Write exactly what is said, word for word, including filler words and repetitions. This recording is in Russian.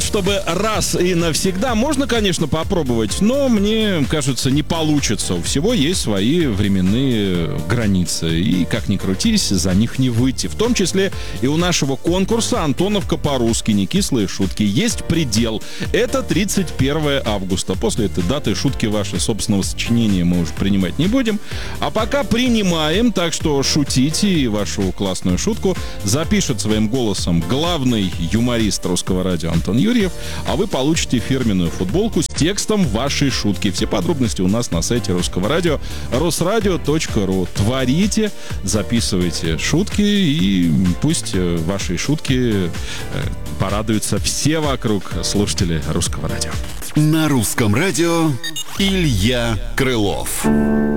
чтобы раз и навсегда. Можно, конечно, попробовать, но мне кажется, не получится. У всего есть свои временные границы. И, как ни крутись, за них не выйти. В том числе и у нашего конкурса «Антоновка по-русски. Не кислые шутки». Есть предел. Это тридцать первое августа. После этой даты шутки ваши собственного сочинения мы уже принимать не будем. А пока принимаем, так что шутите, и вашу классную шутку запишет своим голосом главный юморист Русского радио Антон Юрьев, а вы получите фирменную футболку с текстом вашей шутки. Все подробности у нас на сайте Русского радио русрадио точка ру. Творите, записывайте шутки, и пусть ваши шутки порадуются все вокруг слушатели Русского радио. На Русском радио Илья Крылов.